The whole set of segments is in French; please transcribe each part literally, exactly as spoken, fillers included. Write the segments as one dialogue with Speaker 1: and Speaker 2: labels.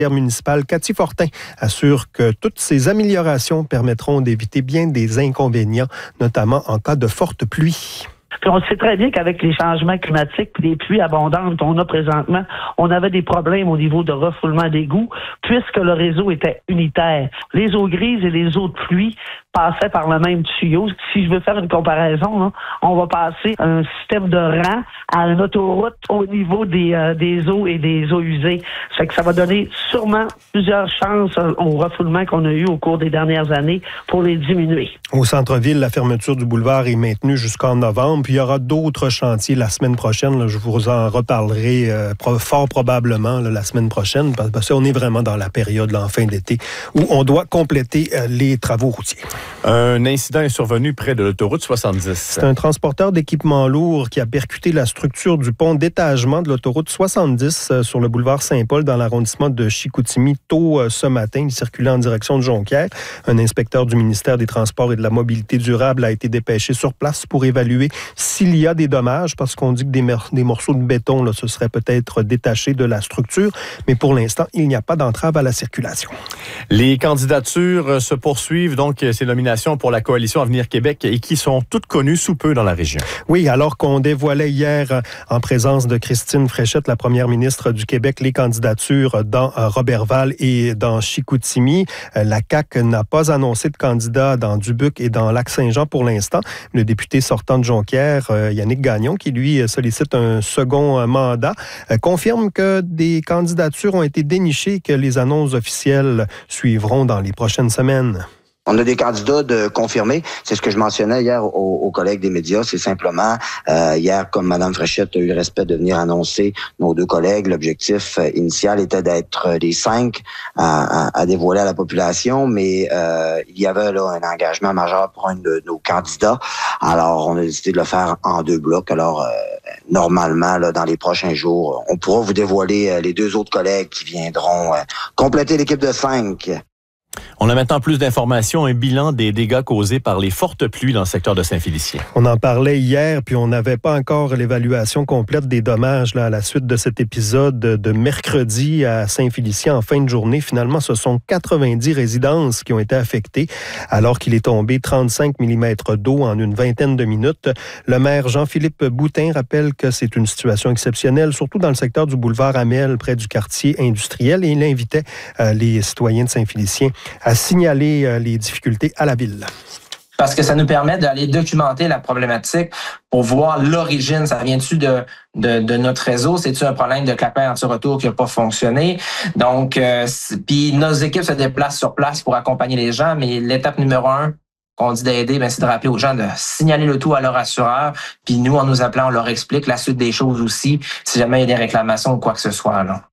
Speaker 1: municipale Cathy Fortin assure que toutes ces améliorations permettront d'éviter bien des inconvénients, notamment en cas de forte pluie.
Speaker 2: Puis on sait très bien qu'avec les changements climatiques et les pluies abondantes qu'on a présentement, on avait des problèmes au niveau de refoulement d'égouts puisque le réseau était unitaire. Les eaux grises et les eaux de pluie passaient par le même tuyau. Si je veux faire une comparaison, là, on va passer un système de rang à une autoroute au niveau des, euh, des eaux et des eaux usées. Ça fait que ça va donner sûrement plusieurs chances au refoulement qu'on a eu au cours des dernières années pour les diminuer.
Speaker 1: Au centre-ville, la fermeture du boulevard est maintenue jusqu'en novembre. Puis il y aura d'autres chantiers la semaine prochaine. Là, je vous en reparlerai euh, pro- fort probablement là, la semaine prochaine parce qu'on est vraiment dans la période là, en fin d'été où on doit compléter euh, les travaux routiers.
Speaker 3: Un incident est survenu près de l'autoroute soixante-dix.
Speaker 1: C'est un transporteur d'équipements lourds qui a percuté la structure du pont d'étagement de l'autoroute soixante-dix euh, sur le boulevard Saint-Paul dans l'arrondissement de Chicoutimi tôt euh, ce matin. Il circulait en direction de Jonquière. Un inspecteur du ministère des Transports et de la Mobilité durable a été dépêché sur place pour évaluer s'il y a des dommages, parce qu'on dit que des, mer- des morceaux de béton là, se seraient peut-être détachés de la structure, mais pour l'instant, il n'y a pas d'entrave à la circulation.
Speaker 3: Les candidatures se poursuivent, donc ces nominations pour la coalition Avenir Québec et qui sont toutes connues sous peu dans la région.
Speaker 1: Oui, alors qu'on dévoilait hier, en présence de Christine Fréchette, la première ministre du Québec, les candidatures dans Roberval et dans Chicoutimi, la C A Q n'a pas annoncé de candidat dans Dubuque et dans Lac-Saint-Jean pour l'instant. Le député sortant de Jonquière, Yannick Gagnon, qui lui sollicite un second mandat, confirme que des candidatures ont été dénichées et que les annonces officielles suivront dans les prochaines semaines.
Speaker 4: On a des candidats de confirmés. C'est ce que je mentionnais hier aux, aux collègues des médias. C'est simplement, euh, hier, comme Mme Fréchette a eu le respect de venir annoncer nos deux collègues, l'objectif euh, initial était d'être les cinq à, à, à dévoiler à la population, mais euh, il y avait là un engagement majeur pour un de nos candidats. Alors, on a décidé de le faire en deux blocs. Alors, euh, normalement, là, dans les prochains jours, on pourra vous dévoiler euh, les deux autres collègues qui viendront euh, compléter l'équipe de cinq.
Speaker 3: On a maintenant plus d'informations, un bilan des dégâts causés par les fortes pluies dans le secteur de Saint-Félicien.
Speaker 1: On en parlait hier, puis on n'avait pas encore l'évaluation complète des dommages là, à la suite de cet épisode de mercredi à Saint-Félicien en fin de journée. Finalement, ce sont quatre-vingt-dix résidences qui ont été affectées alors qu'il est tombé trente-cinq millimètres d'eau en une vingtaine de minutes. Le maire Jean-Philippe Boutin rappelle que c'est une situation exceptionnelle, surtout dans le secteur du boulevard Amel, près du quartier industriel, et il invitait euh, les citoyens de Saint-Félicien à signaler euh, les difficultés à la ville.
Speaker 5: Parce que ça nous permet d'aller documenter la problématique pour voir l'origine. Ça vient-tu de, de, de notre réseau? C'est-tu un problème de clapet anti-retour qui n'a pas fonctionné? Donc, euh, puis nos équipes se déplacent sur place pour accompagner les gens, mais l'étape numéro un qu'on dit d'aider, ben, c'est de rappeler aux gens de signaler le tout à leur assureur. Puis nous, en nous appelant, on leur explique la suite des choses aussi, si jamais il y a des réclamations ou quoi que ce soit, là.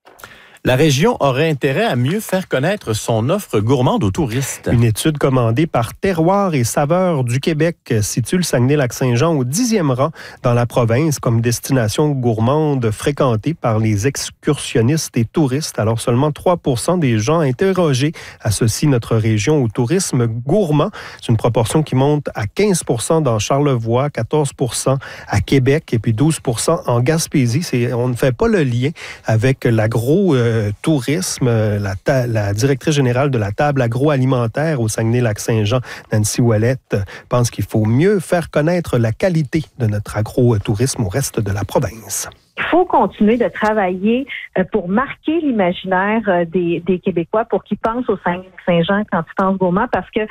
Speaker 3: La région aurait intérêt à mieux faire connaître son offre gourmande aux touristes.
Speaker 1: Une étude commandée par Terroirs et Saveurs du Québec situe le Saguenay-Lac-Saint-Jean au dixième rang dans la province comme destination gourmande fréquentée par les excursionnistes et touristes. Alors seulement trois pour cent des gens interrogés associent notre région au tourisme gourmand. C'est une proportion qui monte à quinze pour cent dans Charlevoix, quatorze pour cent à Québec et puis douze pour cent en Gaspésie. C'est, on ne fait pas le lien avec l'agro euh, tourisme. La, ta- la directrice générale de la table agroalimentaire au Saguenay-Lac-Saint-Jean, Nancy Ouellette, pense qu'il faut mieux faire connaître la qualité de notre agro-tourisme au reste de la province.
Speaker 6: Il faut continuer de travailler pour marquer l'imaginaire des, des Québécois pour qu'ils pensent au Saguenay-Saint-Jean quand ils pensent gourmand, parce que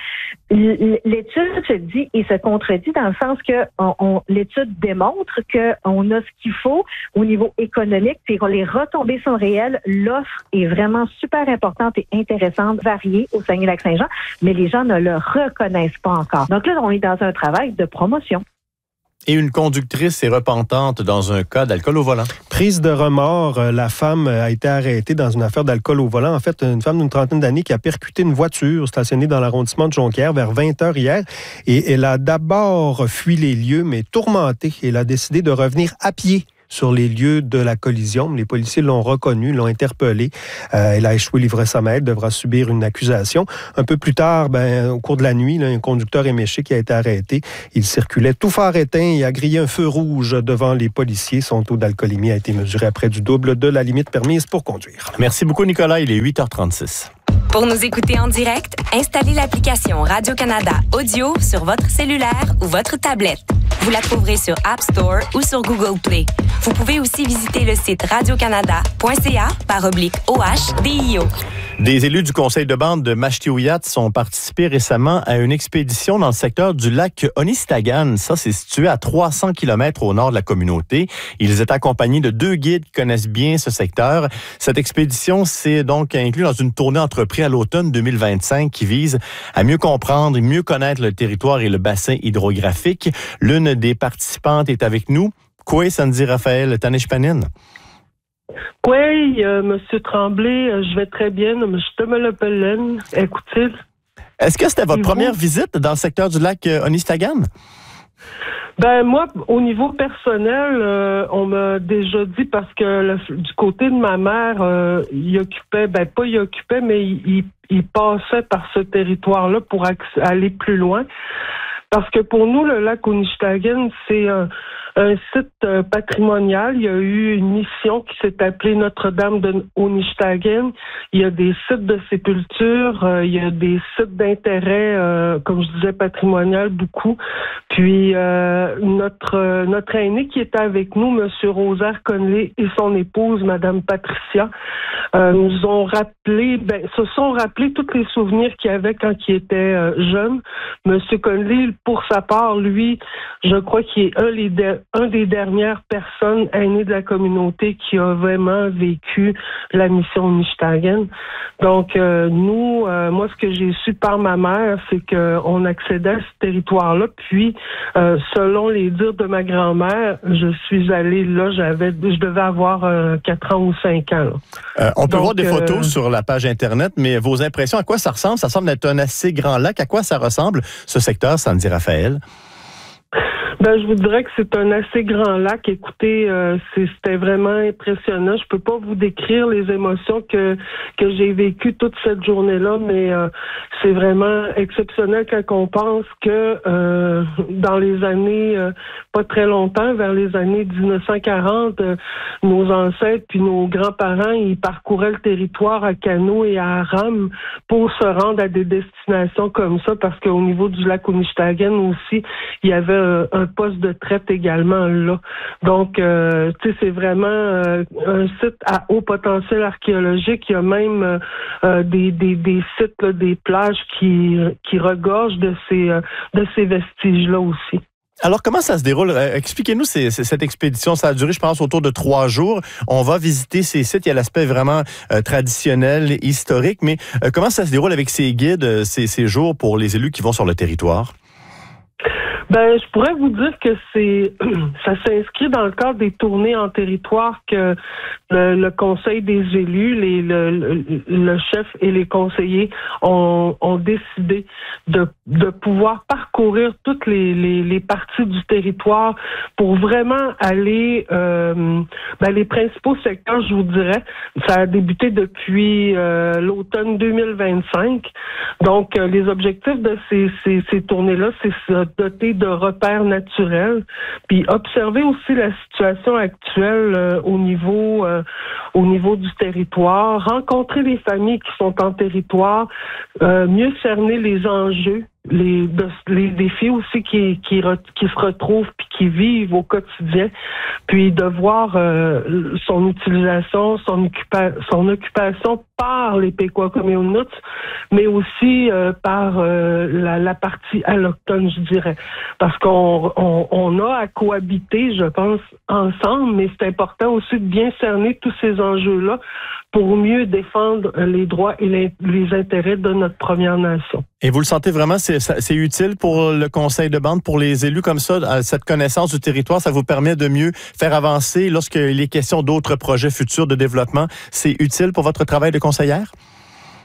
Speaker 6: l'étude se dit et se contredit dans le sens que on, on, l'étude démontre qu'on a ce qu'il faut au niveau économique, puis les retombées sont réelles, l'offre est vraiment super importante et intéressante, variée au Saguenay-Lac-Saint-Jean, mais les gens ne le reconnaissent pas encore. Donc là, on est dans un travail de promotion.
Speaker 3: Et une conductrice est repentante dans un cas d'alcool au volant.
Speaker 1: Prise de remords, la femme a été arrêtée dans une affaire d'alcool au volant. En fait, une femme d'une trentaine d'années qui a percuté une voiture stationnée dans l'arrondissement de Jonquière vers vingt heures hier. Et elle a d'abord fui les lieux, mais tourmentée. Elle a décidé de revenir à pied sur les lieux de la collision. Les policiers l'ont reconnu, l'ont interpellé. Euh, elle a échoué l'ivresse-à-maître, devra subir une accusation. Un peu plus tard, ben, au cours de la nuit, là, un conducteur éméché qui a été arrêté. Il circulait tout phare éteint et a grillé un feu rouge devant les policiers. Son taux d'alcoolémie a été mesuré à près du double de la limite permise pour conduire.
Speaker 3: Merci beaucoup, Nicolas. Il est huit heures trente-six.
Speaker 7: Pour nous écouter en direct, installez l'application Radio-Canada Audio sur votre cellulaire ou votre tablette. Vous la trouverez sur App Store ou sur Google Play. Vous pouvez aussi visiter le site radiocanada.ca par oblique O H D I O.
Speaker 3: Des élus du conseil de bande de Mashtiouiat ont participé récemment à une expédition dans le secteur du lac Onistagan. Ça, c'est situé à trois cents kilomètres au nord de la communauté. Ils étaient accompagnés de deux guides qui connaissent bien ce secteur. Cette expédition s'est donc inclue dans une tournée entreprise à l'automne deux mille vingt-cinq qui vise à mieux comprendre et mieux connaître le territoire et le bassin hydrographique. L'une des participantes est avec nous. Koué Sandy Raphaël Tanishpanin.
Speaker 8: Oui, euh, Monsieur Tremblay, euh, je vais très bien. Je me l'appelle. Écoutez.
Speaker 3: Est-ce que c'était votre
Speaker 8: Et
Speaker 3: première
Speaker 8: vous?
Speaker 3: visite dans le secteur du lac euh, Onistagan?
Speaker 8: Ben moi, au niveau personnel, euh, on m'a déjà dit parce que le, du côté de ma mère, euh, il occupait, ben pas il occupait, mais il, il, il passait par ce territoire-là pour ac- aller plus loin. Parce que pour nous, le lac Onistagan, c'est un, un site euh, patrimonial. Il y a eu une mission qui s'est appelée Notre-Dame de Onistagan. Il y a des sites de sépulture, euh, il y a des sites d'intérêt, euh, comme je disais, patrimonial, beaucoup. Puis euh, notre euh, notre aîné qui était avec nous, Monsieur Rosaire Conley et son épouse, Madame Patricia, euh, nous ont rappelé, ben, se sont rappelés tous les souvenirs qu'il y avait quand il était euh, jeune. Monsieur Conley, pour sa part, lui, je crois qu'il est un, les de, un des dernières personnes aînées de la communauté qui a vraiment vécu la mission Onistagan. Donc, euh, nous, euh, moi, ce que j'ai su par ma mère, c'est qu'on accédait à ce territoire-là. Puis, euh, selon les dires de ma grand-mère, je suis allée là, j'avais, je devais avoir euh, quatre ans ou cinq ans.
Speaker 3: Euh, on peut
Speaker 8: Donc,
Speaker 3: voir des photos
Speaker 8: euh,
Speaker 3: sur la page Internet, mais vos impressions, à quoi ça ressemble? Ça semble être un assez grand lac. À quoi ça ressemble, ce secteur, Sandy Raphaël?
Speaker 8: Ben, je vous dirais que c'est un assez grand lac. Écoutez, euh, c'est, c'était vraiment impressionnant. Je peux pas vous décrire les émotions que que j'ai vécues toute cette journée-là, mais euh, c'est vraiment exceptionnel quand on pense que euh, dans les années, euh, pas très longtemps, vers les années dix-neuf cent quarante, euh, nos ancêtres puis nos grands-parents, ils parcouraient le territoire à canot et à rame pour se rendre à des destinations comme ça, parce qu'au niveau du lac Onistagan aussi, il y avait un, un poste de traite également là. Donc, euh, tu sais, c'est vraiment euh, un site à haut potentiel archéologique. Il y a même euh, des, des, des sites, là, des plages qui, qui regorgent de ces, euh, de ces vestiges-là aussi.
Speaker 3: Alors, comment ça se déroule? Euh, expliquez-nous ces, ces, cette expédition. Ça a duré, je pense, autour de trois jours. On va visiter ces sites. Il y a l'aspect vraiment euh, traditionnel, historique. Mais euh, comment ça se déroule avec ces guides, euh, ces, ces jours pour les élus qui vont sur le territoire?
Speaker 8: Ben, je pourrais vous dire que c'est, ça s'inscrit dans le cadre des tournées en territoire que le, le Conseil des élus, les, le, le, le chef et les conseillers ont, ont décidé de, de pouvoir parcourir toutes les, les, les parties du territoire pour vraiment aller, euh, ben, les principaux secteurs, je vous dirais, ça a débuté depuis euh, l'automne deux mille vingt-cinq. Donc, euh, les objectifs de ces, ces, ces tournées-là, c'est se doter de repères naturels, puis observer aussi la situation actuelle euh, au niveau euh, au niveau du territoire, rencontrer les familles qui sont en territoire, euh, mieux cerner les enjeux, les, de, les défis aussi qui, qui, re, qui se retrouvent puis qui vivent au quotidien, puis de voir euh, son utilisation, son, occupa, son occupation par les Pequot Communes, mais aussi euh, par euh, la, la partie allochtone, je dirais. Parce qu'on on, on a à cohabiter, je pense, ensemble, mais c'est important aussi de bien cerner tous ces enjeux-là pour mieux défendre les droits et les, les intérêts de notre Première Nation.
Speaker 3: Et vous le sentez vraiment, c'est, c'est utile pour le conseil de bande, pour les élus comme ça, cette connaissance du territoire, ça vous permet de mieux faire avancer lorsqu'il est question d'autres projets futurs de développement. C'est utile pour votre travail de conseillère?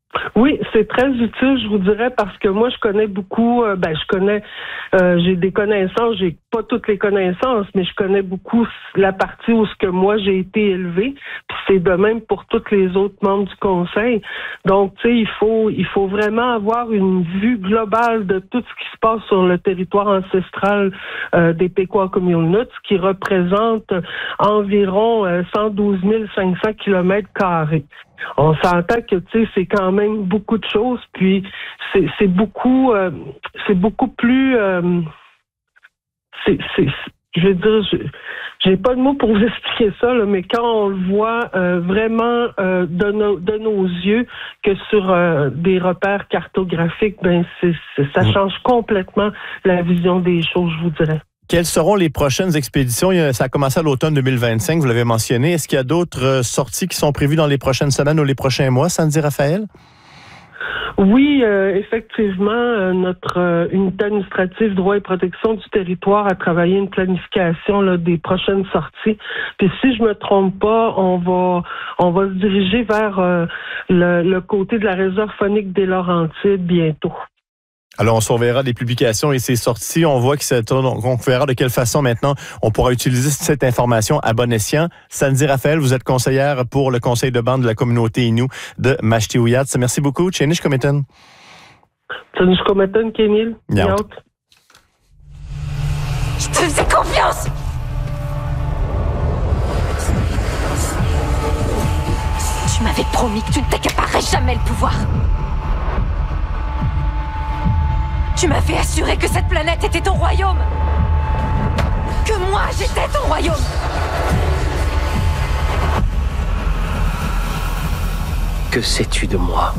Speaker 8: Oui, c'est très utile, je vous dirais, parce que moi, je connais beaucoup, euh, ben, je connais, euh, j'ai des connaissances, j'ai pas toutes les connaissances, mais je connais beaucoup la partie où ce que moi, j'ai été élevée, puis c'est de même pour tous les autres membres du conseil. Donc, tu sais, il faut, il faut vraiment avoir une vue globale de tout ce qui se passe sur le territoire ancestral euh, des Pequot-Communes, qui représente environ euh, cent douze mille cinq cents kilomètres carrés. On s'entend que, tu sais, c'est quand même beaucoup de choses, puis c'est, c'est beaucoup, euh, c'est beaucoup plus, euh, c'est, c'est, je veux dire, je, j'ai pas de mots pour vous expliquer ça, là, mais quand on le voit euh, vraiment euh, de, nos, de nos yeux, que sur euh, des repères cartographiques, ben, c'est, c'est, ça change complètement la vision des choses, je vous dirais.
Speaker 3: Quelles seront les prochaines expéditions? Ça a commencé à l'automne deux mille vingt-cinq, vous l'avez mentionné. Est-ce qu'il y a d'autres sorties qui sont prévues dans les prochaines semaines ou les prochains mois, Sandy Raphaël?
Speaker 8: Oui, euh, effectivement, euh, notre euh, unité administrative droit et protection du territoire a travaillé une planification là, des prochaines sorties. Puis si je me trompe pas, on va on va se diriger vers euh, le, le côté de la réserve faunique des Laurentides bientôt.
Speaker 3: Alors, on surveillera des publications et ses sorties. On voit que c'est, on verra de quelle façon maintenant on pourra utiliser cette information à bon escient. Sandy Raphaël, vous êtes conseillère pour le conseil de bande de la communauté Innu de Mashtiuyats. Merci beaucoup. Tchénish Kometan.
Speaker 8: Tchénish Kometan, Kémil.
Speaker 7: Je te faisais confiance. Tu m'avais promis que tu ne t'accaparerais jamais le pouvoir. Tu m'avais assuré que cette planète était ton royaume. Que moi, j'étais ton royaume.
Speaker 9: Que sais-tu de moi?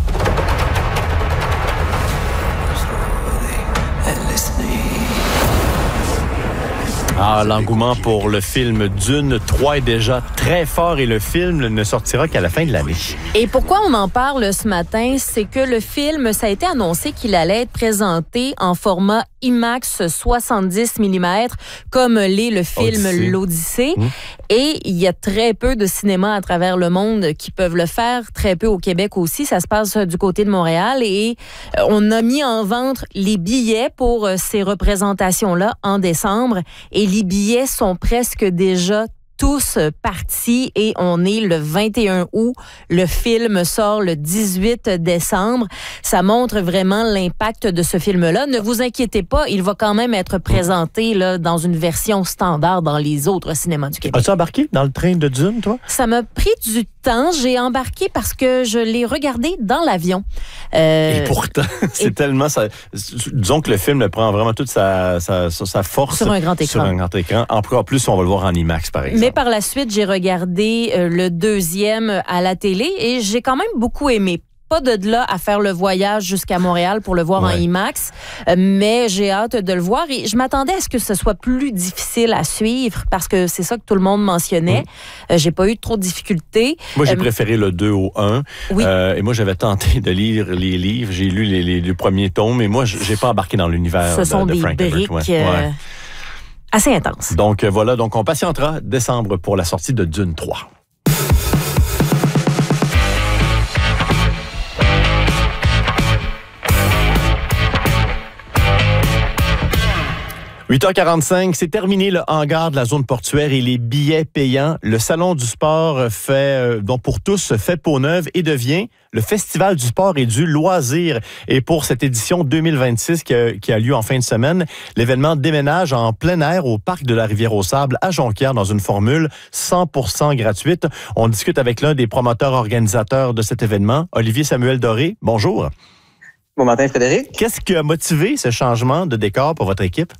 Speaker 3: Ah, l'engouement pour le film Dune trois est déjà très fort et le film ne sortira qu'à la fin de l'année.
Speaker 10: Et pourquoi on en parle ce matin, c'est que le film, ça a été annoncé qu'il allait être présenté en format IMAX soixante-dix millimètres, comme l'est le film Odyssée. L'Odyssée. Mmh. Et il y a très peu de cinémas à travers le monde qui peuvent le faire, très peu au Québec aussi. Ça se passe du côté de Montréal et on a mis en vente les billets pour ces représentations-là en décembre. Et les billets sont presque déjà tous partis et on est le vingt et un août. Le film sort le dix-huit décembre. Ça montre vraiment l'impact de ce film-là. Ne vous inquiétez pas, il va quand même être présenté là, dans une version standard dans les autres cinémas du Québec.
Speaker 3: As-tu embarqué dans le train de Dune, toi?
Speaker 10: Ça m'a pris du temps. J'ai embarqué parce que je l'ai regardé dans l'avion. Euh,
Speaker 3: et pourtant, c'est et... tellement... Ça, disons que le film prend vraiment toute sa, sa, sa force
Speaker 10: sur un grand écran.
Speaker 3: Sur un grand écran. Encore plus, on va le voir en IMAX, par exemple.
Speaker 10: Mais par la suite, j'ai regardé euh, le deuxième à la télé et j'ai quand même beaucoup aimé. Pas de là à faire le voyage jusqu'à Montréal pour le voir ouais. en IMAX, euh, mais j'ai hâte de le voir et je m'attendais à ce que ce soit plus difficile à suivre parce que c'est ça que tout le monde mentionnait. Mmh. Euh, j'ai pas eu trop de difficultés.
Speaker 3: Moi, j'ai
Speaker 10: euh,
Speaker 3: préféré le deux au un.
Speaker 10: Oui.
Speaker 3: Euh, et moi, j'avais tenté de lire les livres. J'ai lu les, les, les premiers tomes, mais moi, j'ai pas embarqué dans l'univers
Speaker 10: ce
Speaker 3: de,
Speaker 10: sont
Speaker 3: de
Speaker 10: des
Speaker 3: Frank
Speaker 10: briques,
Speaker 3: Herbert. Ouais.
Speaker 10: Euh...
Speaker 3: Ouais.
Speaker 10: assez intense.
Speaker 3: Donc euh, voilà, donc on patientera décembre pour la sortie de Dune trois. huit heures quarante-cinq, c'est terminé le hangar de la zone portuaire et les billets payants. Le salon du sport fait, euh, donc pour tous, fait peau neuve et devient le festival du sport et du loisir. Et pour cette édition deux mille vingt-six qui a, qui a lieu en fin de semaine, l'événement déménage en plein air au parc de la Rivière-aux-Sables à Jonquière dans une formule cent pour cent gratuite. On discute avec l'un des promoteurs organisateurs de cet événement, Olivier Samuel Doré. Bonjour.
Speaker 11: Bon matin, Frédéric.
Speaker 3: Qu'est-ce qui a motivé ce changement de décor pour votre équipe?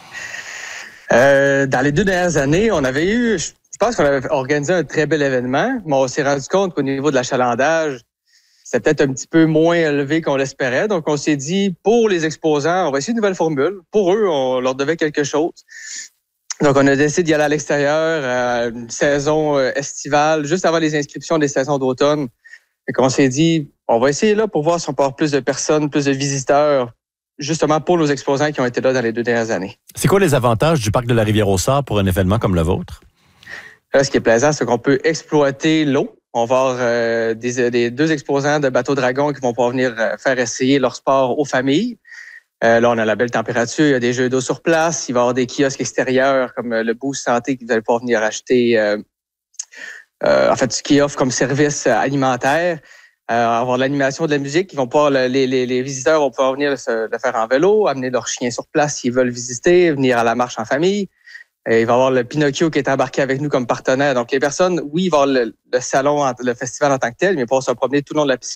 Speaker 11: Euh, dans les deux dernières années, on avait eu, je pense qu'on avait organisé un très bel événement, mais on s'est rendu compte qu'au niveau de l'achalandage, c'était peut-être un petit peu moins élevé qu'on l'espérait. Donc, on s'est dit, pour les exposants, on va essayer une nouvelle formule. Pour eux, on leur devait quelque chose. Donc, on a décidé d'y aller à l'extérieur, à une saison estivale, juste avant les inscriptions des saisons d'automne. Et qu'on s'est dit, on va essayer là pour voir si on peut avoir plus de personnes, plus de visiteurs, justement pour nos exposants qui ont été là dans les deux dernières années.
Speaker 3: C'est quoi les avantages du parc de la Rivière-aux-Sables pour un événement comme le vôtre?
Speaker 11: Là, ce qui est plaisant, c'est qu'on peut exploiter l'eau. On va avoir euh, des, des deux exposants de bateaux dragons qui vont pouvoir venir faire essayer leur sport aux familles. Euh, là, on a la belle température, il y a des jeux d'eau sur place, il va y avoir des kiosques extérieurs comme le Boost Santé que vous allez pouvoir venir acheter, euh, euh, en fait, ce qui offre comme service alimentaire. Euh, avoir de l'animation, de la musique, ils vont pouvoir, les, les, les visiteurs vont pouvoir venir le, le faire en vélo, amener leurs chiens sur place s'ils veulent visiter, venir à la marche en famille. Et il va y avoir le Pinocchio qui est embarqué avec nous comme partenaire. Donc, les personnes, oui, il va y avoir le, le salon, le festival en tant que tel, mais ils vont pouvoir se promener tout le long de la,